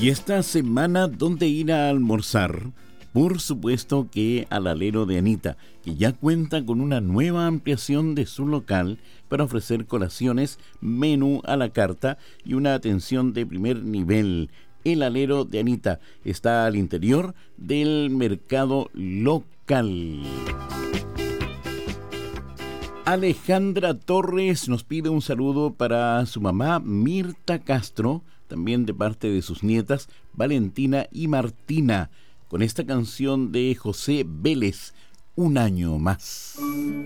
Y esta semana, ¿dónde ir a almorzar? Por supuesto que al Alero de Anita, que ya cuenta con una nueva ampliación de su local para ofrecer colaciones, menú a la carta y una atención de primer nivel. El Alero de Anita está al interior del mercado local. Alejandra Torres nos pide un saludo para su mamá Mirta Castro, también de parte de sus nietas Valentina y Martina, con esta canción de José Vélez, Un año más.